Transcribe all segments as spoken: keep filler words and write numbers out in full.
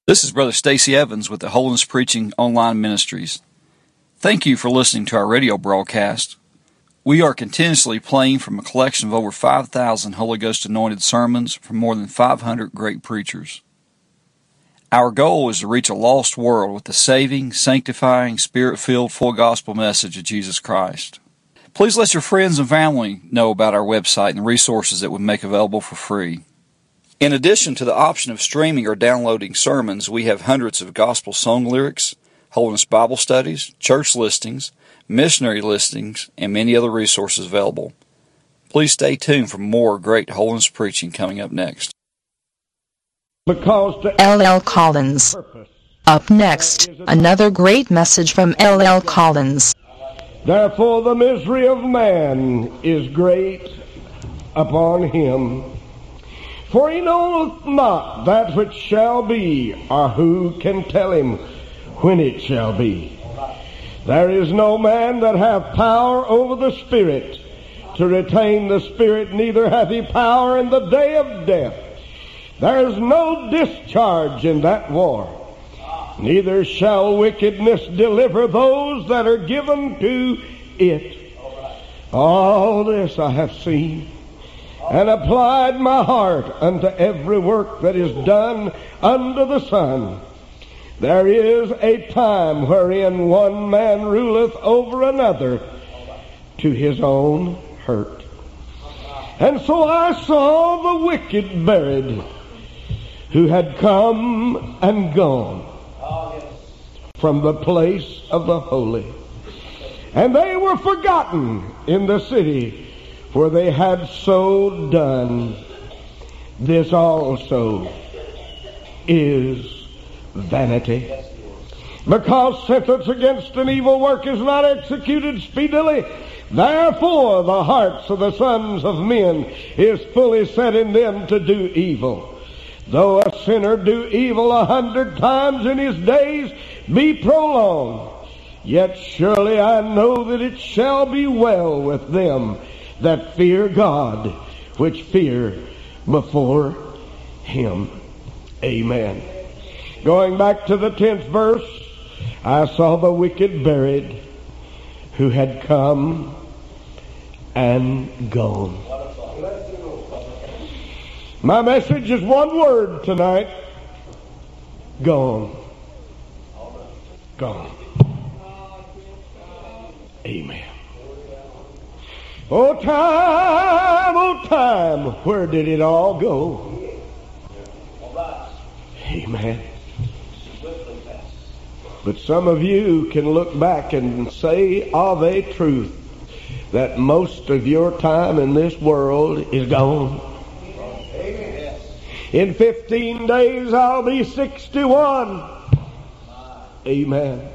This is Brother Stacy Evans with the Holiness Preaching Online Ministries. Thank you for listening to our radio broadcast. We are continuously playing from a collection of over five thousand Holy Ghost anointed sermons from more than five hundred great preachers. Our goal is to reach a lost world with the saving, sanctifying, spirit-filled, full gospel message of Jesus Christ. Please let your friends and family know about our website and the resources that we make available for free. In addition to the option of streaming or downloading sermons, we have hundreds of gospel song lyrics, Holiness Bible studies, church listings, missionary listings, and many other resources available. Please stay tuned for more great holiness preaching coming up next. Because L L Collins. Up next, another great message from L L Collins. Therefore the misery of man is great upon him. For he knoweth not that which shall be, or who can tell him when it shall be. There is no man that hath power over the Spirit to retain the Spirit, neither hath he power in the day of death. There is no discharge in that war, neither shall wickedness deliver those that are given to it. All this I have seen, and applied my heart unto every work that is done under the sun. There is a time wherein one man ruleth over another to his own hurt. And so I saw the wicked buried, who had come and gone from the place of the holy. And they were forgotten in the city, for they had so done. This also is vanity. Because sentence against an evil work is not executed speedily, therefore the hearts of the sons of men is fully set in them to do evil. Though a sinner do evil a hundred times in his days be prolonged, yet surely I know that it shall be well with them that fear God, which fear before him. Amen. Going back to the tenth verse, I saw the wicked buried, who had come and gone. My message is one word tonight: gone. Gone. Amen. Oh time, oh time, where did it all go? Amen. But some of you can look back and say of a truth that most of your time in this world is gone. In fifteen days I'll be sixty-one. Amen.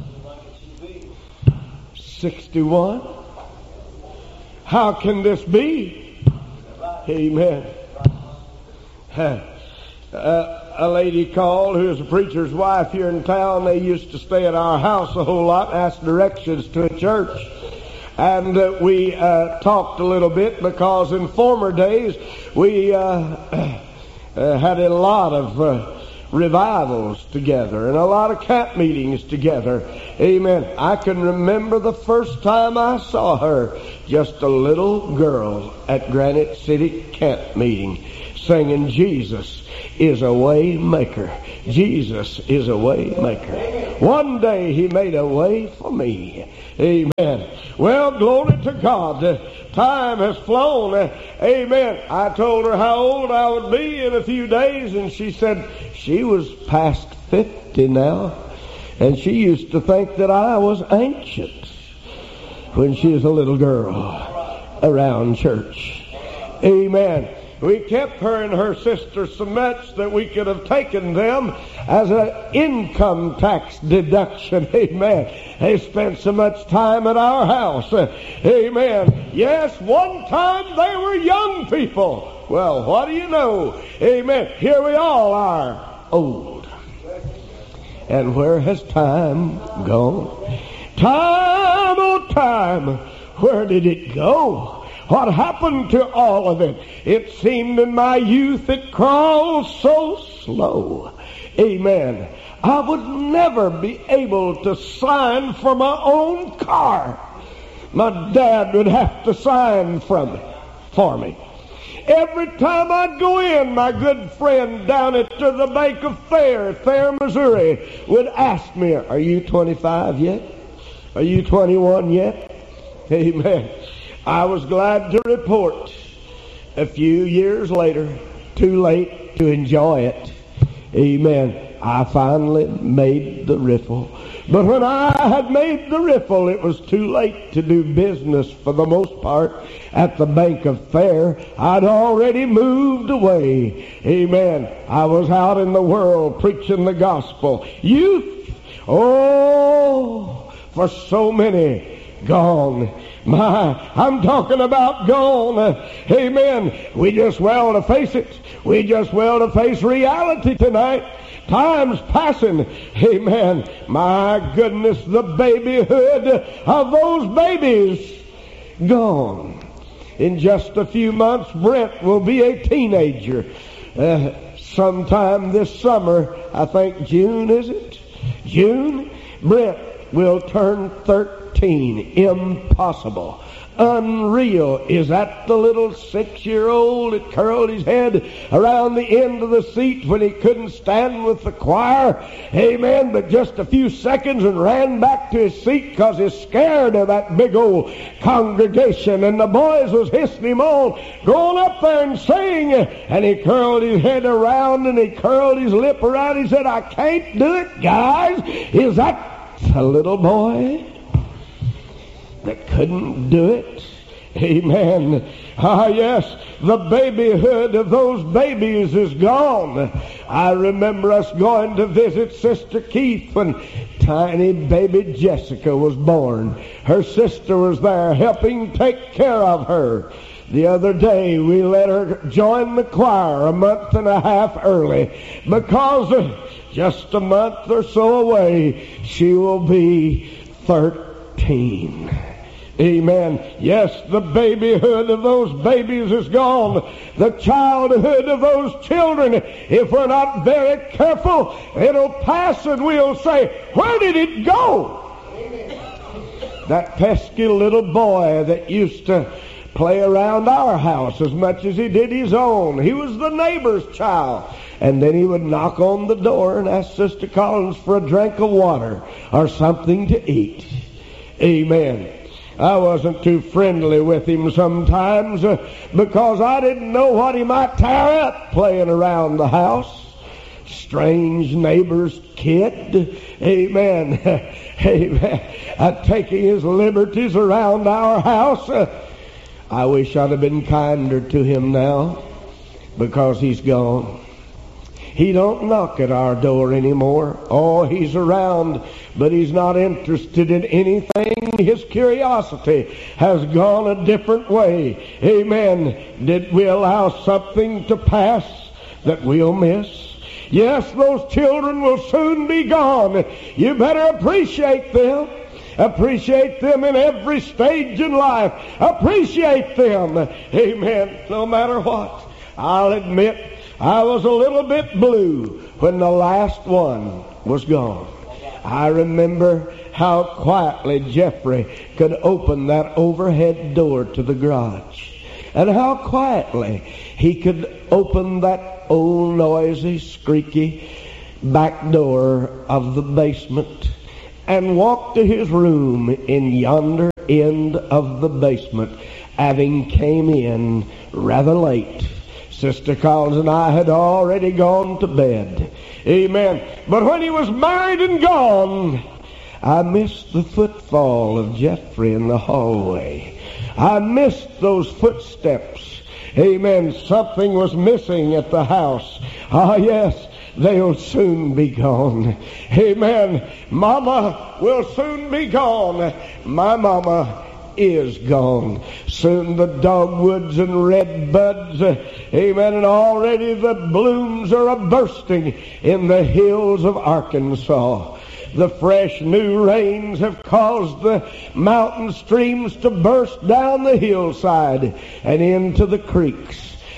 sixty-one? How can this be? Amen. Uh, a lady called who is a preacher's wife here in town. They used to stay at our house a whole lot, ask directions to a church. And uh, we uh, talked a little bit, because in former days we uh, uh, had a lot of uh, revivals together and a lot of camp meetings together. Amen. I can remember the first time I saw her, just a little girl at Granite City camp meeting, singing, Jesus is a way maker. Jesus is a way maker. One day he made a way for me. Amen. Well, glory to God. Time has flown. Amen. I told her how old I would be in a few days, and she said she was past fifty now, and she used to think that I was ancient when she was a little girl around church. Amen. We kept her and her sister so much that we could have taken them as an income tax deduction. Amen. They spent so much time at our house. Amen. Yes, one time they were young people. Well, what do you know? Amen. Here we all are old. And where has time gone? Time, oh time, where did it go? What happened to all of it? It seemed in my youth it crawled so slow. Amen. I would never be able to sign for my own car. My dad would have to sign from me, for me. Every time I'd go in, my good friend down at the Bank of Thayer, Thayer, Missouri, would ask me, are you twenty-five yet? Are you twenty-one yet? Amen. I was glad to report a few years later, too late to enjoy it. Amen. I finally made the riffle. But when I had made the riffle, it was too late to do business for the most part at the Bank of Thayer. I'd already moved away. Amen. I was out in the world preaching the gospel. Youth, oh, for so many gone. My, I'm talking about gone. Uh, amen. We just well to face it. We just well to face reality tonight. Time's passing. Amen. My goodness, the babyhood of those babies gone. In just a few months, Brent will be a teenager. Uh, sometime this summer, I think June, is it? June? Brent will turn thirteen. Impossible. Unreal. Is that the little six-year-old that curled his head around the end of the seat when he couldn't stand with the choir? Amen. But just a few seconds and ran back to his seat because he's scared of that big old congregation. And the boys was hissing him on, going up there and sing. And he curled his head around and he curled his lip around. He said, I can't do it, guys. Is that a little boy that couldn't do it? Amen. Ah, yes, the babyhood of those babies is gone. I remember us going to visit Sister Keith when tiny baby Jessica was born. Her sister was there helping take care of her. The other day we let her join the choir a month and a half early because uh, just a month or so away she will be thirteen. Amen. Yes, the babyhood of those babies is gone. The childhood of those children, if we're not very careful, it'll pass and we'll say, where did it go? Amen. That pesky little boy that used to play around our house as much as he did his own. He was the neighbor's child. And then he would knock on the door and ask Sister Collins for a drink of water or something to eat. Amen. I wasn't too friendly with him sometimes uh, because I didn't know what he might tear up playing around the house. Strange neighbor's kid. Amen. Amen. Uh, taking his liberties around our house. Uh, I wish I'd have been kinder to him now because he's gone. He don't knock at our door anymore. Oh, he's around, but he's not interested in anything. His curiosity has gone a different way. Amen. Did we allow something to pass that we'll miss? Yes, those children will soon be gone. You better appreciate them. Appreciate them in every stage in life. Appreciate them. Amen. No matter what. I'll admit I was a little bit blue when the last one was gone. I remember how quietly Jeffrey could open that overhead door to the garage. And how quietly he could open that old noisy, squeaky back door of the basement and walk to his room in yonder end of the basement, having came in rather late. Sister Collins and I had already gone to bed. Amen. But when he was married and gone, I missed the footfall of Jeffrey in the hallway. I missed those footsteps. Amen. Something was missing at the house. Ah, yes, they'll soon be gone. Amen. Mama will soon be gone. My mama is gone. Soon the dogwoods and red buds, uh, amen, and already the blooms are a-bursting in the hills of Arkansas. The fresh new rains have caused the mountain streams to burst down the hillside and into the creeks.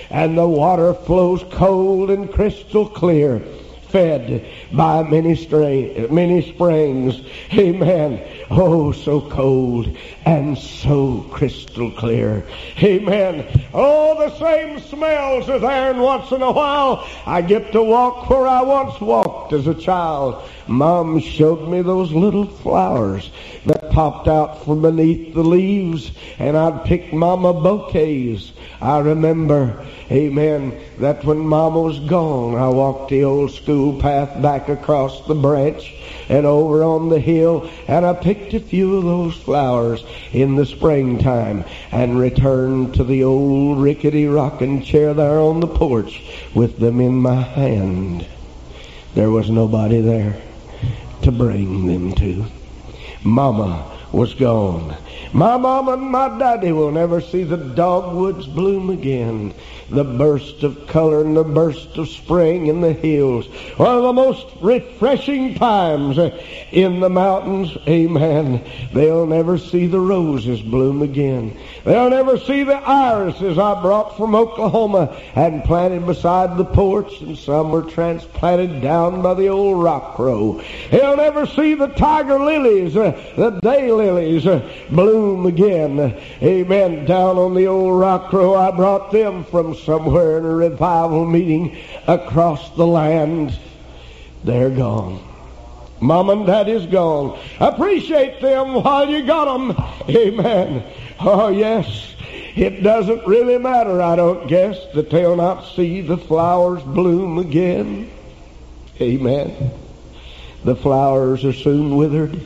and the water flows cold and crystal clear, fed by many, stra- many springs. Amen. Oh, so cold and so crystal clear. Amen. Oh, the same smells are there, and once in a while I get to walk where I once walked as a child. Mom showed me those little flowers that popped out from beneath the leaves, and I'd pick Mama bouquets. I remember, amen, that when Mama was gone, I walked the old school path back across the branch and over on the hill, and I picked a few of those flowers in the springtime and returned to the old rickety rocking chair there on the porch with them in my hand. There was nobody there to bring them to. Mama was gone. My mama and my daddy will never see the dogwoods bloom again. The burst of color and the burst of spring in the hills, one of the most refreshing times in the mountains. Amen. They'll never see the roses bloom again. They'll never see the irises I brought from Oklahoma and planted beside the porch, and some were transplanted down by the old rock row. They'll never see the tiger lilies, uh, the day lilies uh, bloom again. Amen. Down on the old rock row, I brought them from somewhere in a revival meeting across the land. They're gone. Mom and Daddy's gone. Appreciate them while you got them. Amen. Oh, yes. It doesn't really matter, I don't guess, that they'll not see the flowers bloom again. Amen. The flowers are soon withered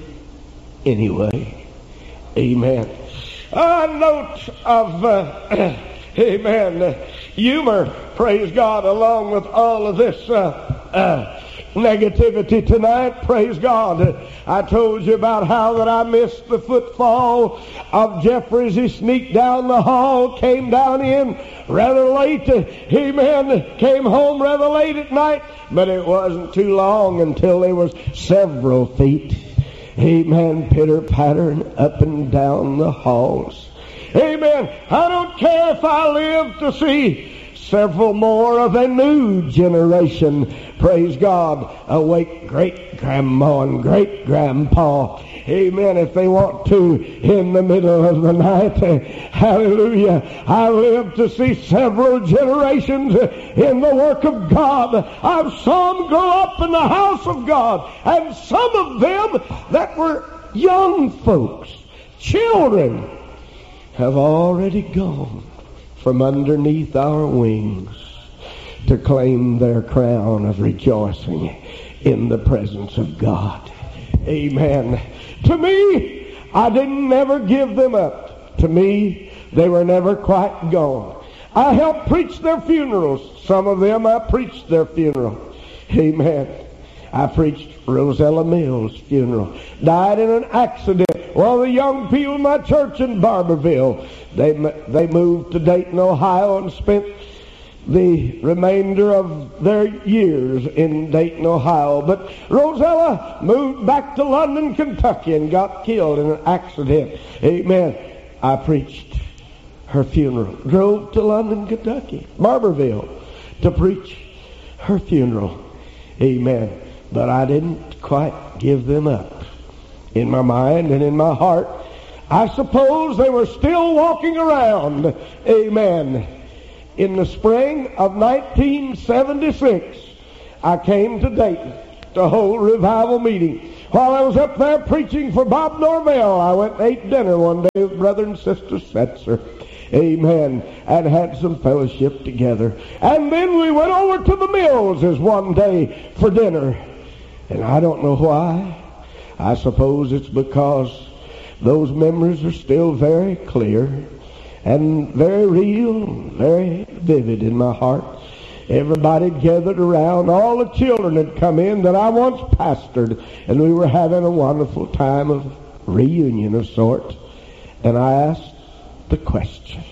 anyway. Amen. A note of, uh, amen, humor, praise God, along with all of this uh, uh, negativity tonight, praise God. I told you about how that I missed the footfall of Jeffrey as he sneaked down the hall, came down in rather late, amen, came home rather late at night, but it wasn't too long until there was several feet, amen, pitter-pattering up and down the halls. Amen. I don't care if I live to see several more of a new generation, praise God, awake great-grandma and great-grandpa, amen, if they want to, in the middle of the night. Hallelujah. I live to see several generations in the work of God. I've saw them grow up in the house of God, and some of them that were young folks, children, have already gone from underneath our wings to claim their crown of rejoicing in the presence of God. Amen. To me, I didn't never give them up. To me, they were never quite gone. I helped preach their funerals. Some of them I preached their funeral. Amen. I preached Rosella Mills' funeral. Died in an accident. One of the young people in my church in Barberville, they they moved to Dayton, Ohio, and spent the remainder of their years in Dayton, Ohio. But Rosella moved back to London, Kentucky, and got killed in an accident. Amen. I preached her funeral. Drove to London, Kentucky, Barberville, to preach her funeral. Amen. But I didn't quite give them up. In my mind and in my heart, I suppose they were still walking around. Amen. In the spring of nineteen seventy-six, I came to Dayton to hold revival meeting. While I was up there preaching for Bob Norvell, I went and ate dinner one day with Brother and Sister Setzer. Amen. And had some fellowship together. And then we went over to the Mills' one day for dinner. And I don't know why. I suppose it's because those memories are still very clear and very real, very vivid in my heart. Everybody gathered around. All the children had come in that I once pastored, and we were having a wonderful time of reunion of sorts. And I asked the question,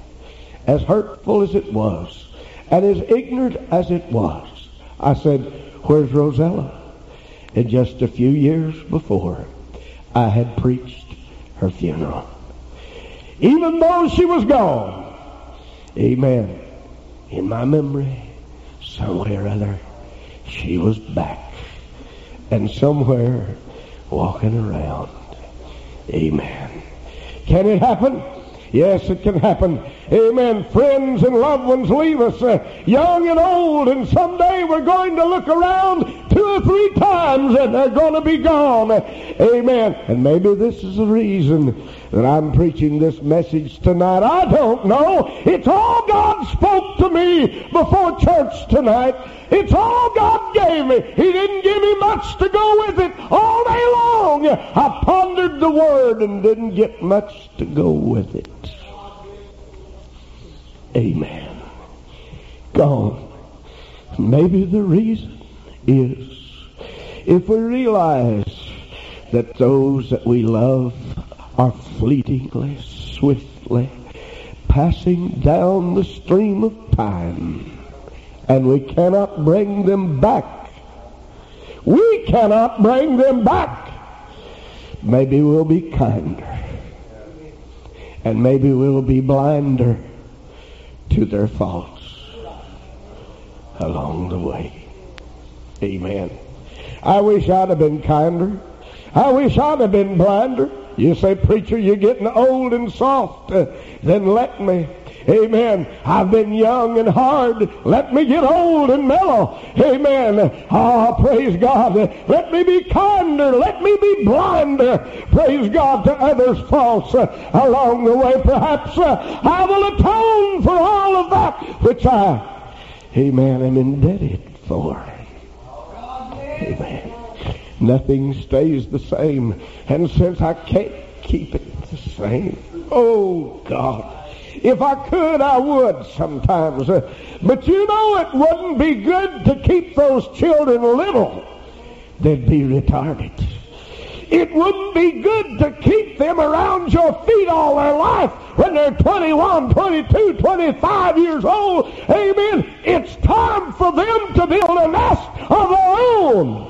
as hurtful as it was, and as ignorant as it was, I said, "Where's Rosella?" And just a few years before, I had preached her funeral. Even though she was gone, amen, in my memory, somewhere or other, she was back and somewhere walking around. Amen. Can it happen? Yes, it can happen. Amen. Friends and loved ones leave us, uh, young and old, and someday we're going to look around two or three times and they're going to be gone. Amen. And maybe this is the reason that I'm preaching this message tonight. I don't know. It's all God spoke to me before church tonight. It's all God gave me. He didn't give me much to go with it all day long. I pondered the Word and didn't get much to go with it. Amen. Gone. Maybe the reason is if we realize that those that we love are fleetingly, swiftly passing down the stream of time, and we cannot bring them back. We cannot bring them back. Maybe we'll be kinder, and maybe we'll be blinder to their faults along the way. Amen. I wish I'd have been kinder. I wish I'd have been blinder. You say, preacher, you're getting old and soft. Uh, then let me. Amen. I've been young and hard. Let me get old and mellow. Amen. Ah, oh, praise God. Let me be kinder. Let me be blinder. Praise God, to others' faults uh, along the way. Perhaps uh, I will atone for all of that which I, amen, am indebted for. Amen. Nothing stays the same. And since I can't keep it the same, oh God, if I could, I would sometimes. Uh, but you know, it wouldn't be good to keep those children little. They'd be retarded. It wouldn't be good to keep them around your feet all their life when they're twenty-one, twenty-two, twenty-five years old. Amen. It's time for them to build a nest of their own.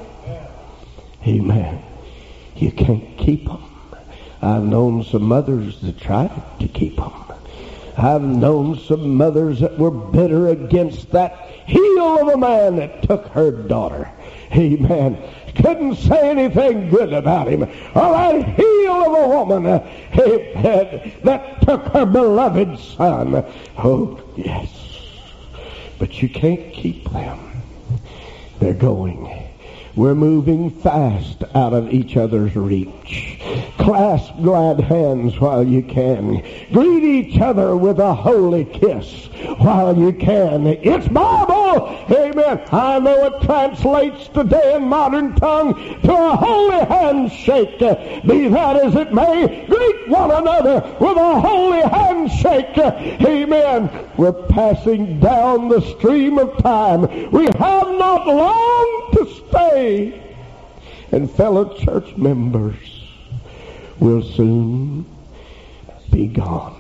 Amen. You can't keep them. I've known some mothers that tried to keep them. I've known some mothers that were bitter against that heel of a man that took her daughter. Amen. Couldn't say anything good about him. Or that heel of a woman uh, amen, that took her beloved son. Oh, yes. But you can't keep them. They're going. We're moving fast out of each other's reach. Clasp glad hands while you can. Greet each other with a holy kiss while you can. It's Bible. Amen. I know it translates today in modern tongue to a holy handshake. Be that as it may, greet one another with a holy handshake. Amen. We're passing down the stream of time. We have not long to stay. And fellow church members will soon be gone.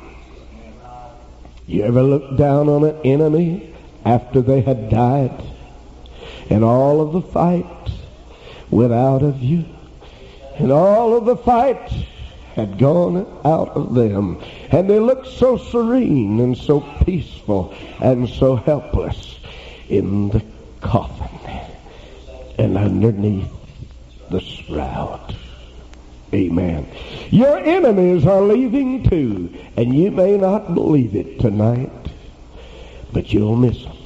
You ever look down on an enemy after they had died and all of the fight went out of you and all of the fight had gone out of them, and they looked so serene and so peaceful and so helpless in the coffin and underneath the shroud. Amen. Your enemies are leaving too, and you may not believe it tonight, but you'll miss them.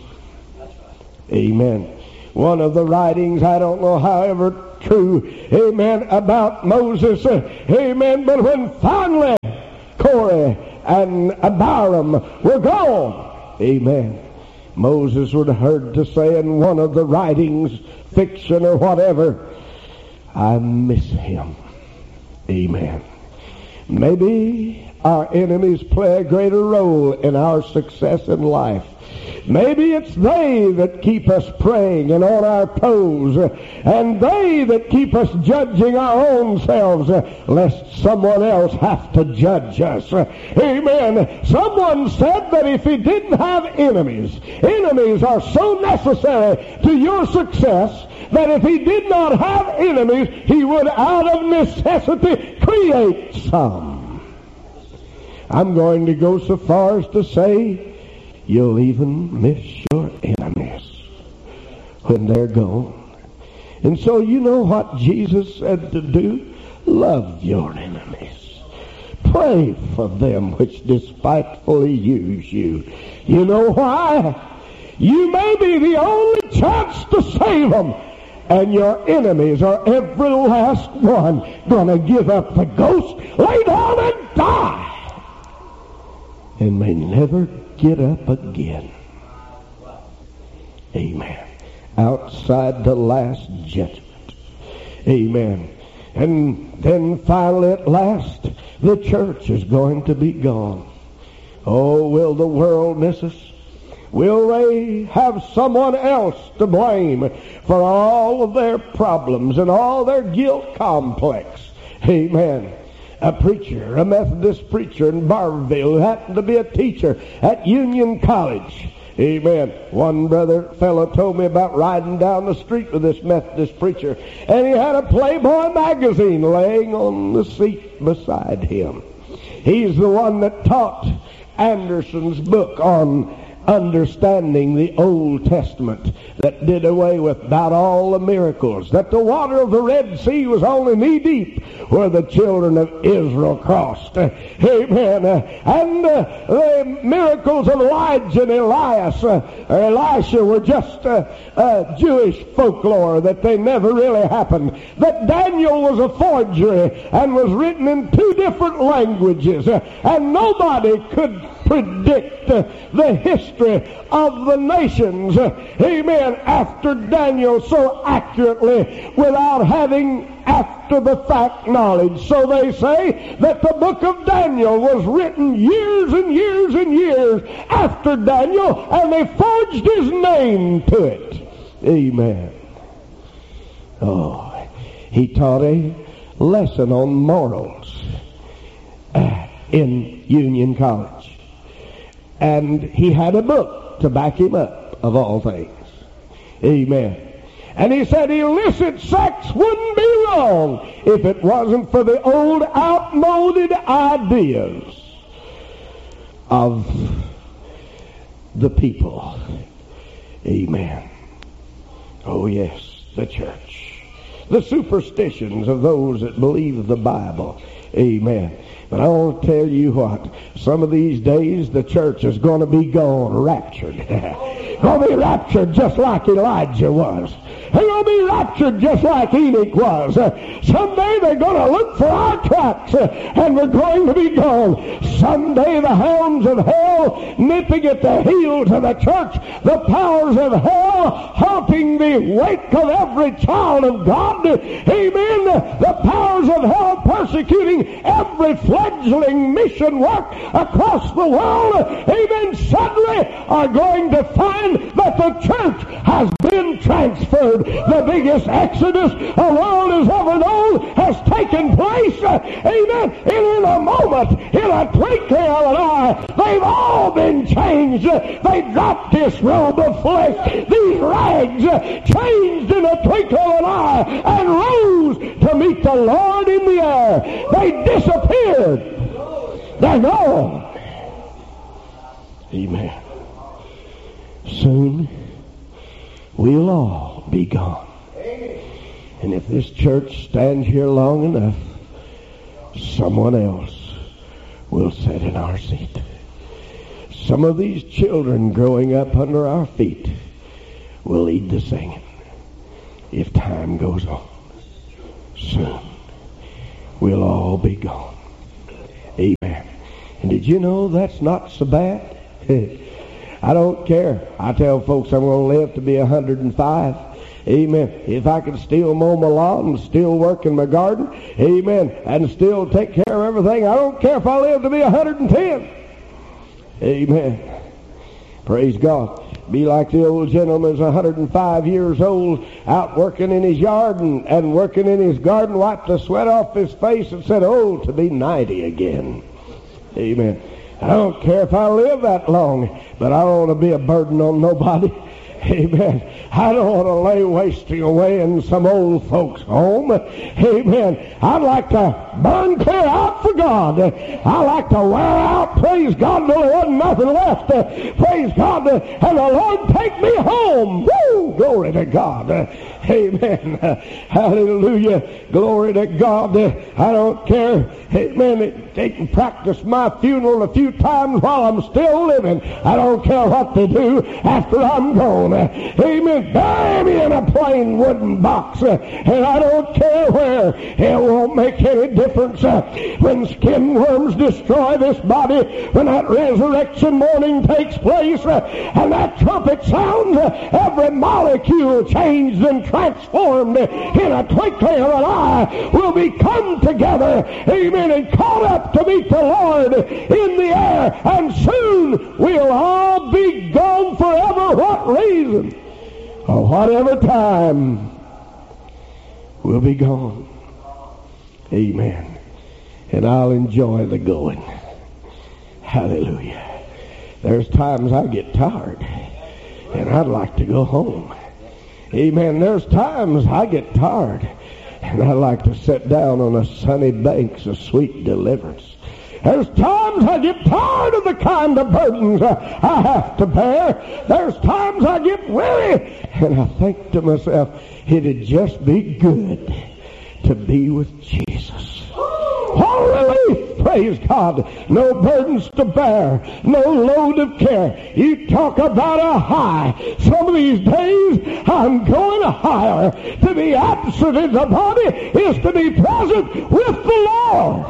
Amen. One of the writings, I don't know however true, amen, about Moses, uh, amen, but when finally Korah and Abiram were gone, amen, Moses would have heard to say in one of the writings, fiction or whatever, I miss him. Amen. Maybe our enemies play a greater role in our success in life. Maybe it's they that keep us praying and on our toes, and they that keep us judging our own selves, lest someone else have to judge us. Amen. Someone said that if he didn't have enemies, enemies are so necessary to your success that if he did not have enemies, he would out of necessity create some. I'm going to go so far as to say, You'll even miss your enemies when they're gone. And so you know what Jesus said to do? Love your enemies. Pray for them which despitefully use you. You know why? You may be the only chance to save them. And your enemies are every last one going to give up the ghost, lay down and die, and may never get up again. Amen. Outside the last judgment. Amen. And then finally at last, the church is going to be gone. Oh, will the world miss us? Will they have someone else to blame for all of their problems and all their guilt complex? Amen. A preacher, a Methodist preacher in Barberville who happened to be a teacher at Union College. Amen. One brother fellow told me about riding down the street with this Methodist preacher, and he had a Playboy magazine laying on the seat beside him. He's the one that taught Anderson's book on understanding the Old Testament, that did away with about all the miracles, that the water of the Red Sea was only knee deep where the children of Israel crossed. Amen. And uh, the miracles of Elijah and Elias, uh, or Elisha, were just uh, uh, Jewish folklore, that they never really happened. That Daniel was a forgery and was written in two different languages, uh, and nobody could predict uh, the history of the nations, uh, amen, after Daniel so accurately without having after the fact knowledge. So they say that the book of Daniel was written years and years and years after Daniel, and they forged his name to it. Amen. Oh, he taught a lesson on morals uh, in Union College. And he had a book to back him up, of all things. Amen. And he said illicit sex wouldn't be wrong if it wasn't for the old outmoded ideas of the people. Amen. Oh yes, the church. The superstitions of those that believe the Bible. Amen. But I want to tell you what, some of these days the church is going to be gone, raptured. Going to be raptured just like Elijah was. They're going to be raptured just like Enoch was. Uh, someday they're going to look for our tracks, uh, and we're going to be gone. Someday the hounds of hell nipping at the heels of the church, the powers of hell haunting the wake of every child of God. Amen. The powers of hell persecuting every fledgling mission work across the world. Amen. Suddenly are going to find that the church has been transferred. The biggest exodus the world has ever known has taken place. Amen. And in a moment, in a twinkling of an eye, they've all been changed. They dropped this robe of flesh, these rags, changed in a twinkle of an eye, and rose to meet the Lord in the air. They disappeared. They're gone. Amen. Soon we'll all be gone. And if this church stands here long enough, someone else will sit in our seat. Some of these children growing up under our feet will lead the singing if time goes on. Soon we'll all be gone. Amen. And did you know that's not so bad? I don't care. I tell folks I'm going to live to be one hundred and five. Amen. If I can still mow my lawn and still work in my garden, amen, and still take care of everything, I don't care if I live to be one hundred and ten. Amen. Praise God. Be like the old gentleman's one hundred and five years old, out working in his yard and, and working in his garden, wiped the sweat off his face and said, oh, to be ninety again. Amen. I don't care if I live that long, but I don't want to be a burden on nobody. Amen. I don't want to lay wasting away in some old folks' home. Amen. I'd like to burn clear out for God. I like to wear out, praise God, till there wasn't nothing left. Praise God. And the Lord take me home. Woo! Glory to God. Amen. Hallelujah. Glory to God. I don't care. Amen. They can practice my funeral a few times while I'm still living. I don't care what they do after I'm gone. Amen. Bury me in a plain wooden box. And I don't care where. It won't make any difference. When skin worms destroy this body, when that resurrection morning takes place, and that trumpet sounds, every molecule changed and transformed in a twinkling of an eye will be come together, amen, and caught up to meet the Lord in the air, and soon we'll all be gone forever. What reason or whatever time we'll be gone, amen, and I'll enjoy the going. Hallelujah. There's times I get tired and I'd like to go home. Amen. There's times I get tired and I like to sit down on the sunny banks of sweet deliverance. There's times I get tired of the kind of burdens I have to bear. There's times I get weary and I think to myself, it'd just be good to be with Jesus. What relief, praise God. No burdens to bear, no load of care. You talk about a high. Some of these days I'm going higher. To be absent in the body is to be present with the Lord.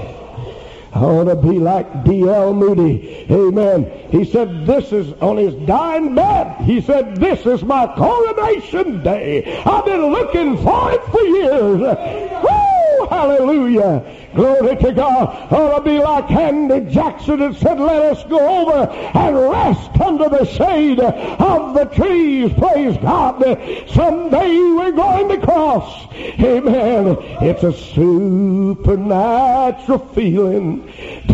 I want to be like D L Moody. Amen. He said, this is on his dying bed. He said, this is my coronation day. I've been looking for it for years. Woo! Hallelujah. Glory to God. I want to be like Andy Jackson and said, let us go over and rest under the shade of the trees. Praise God. Someday we're going to cross. Amen. It's a supernatural feeling